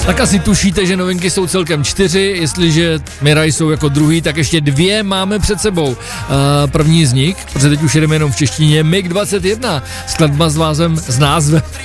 Tak asi tušíte, že novinky jsou celkem 4, jestliže Miraj jsou jako druhý, tak ještě 2 máme před sebou. První z nich, protože teď už jedeme jenom v češtině, MiG-21, skladba s názvem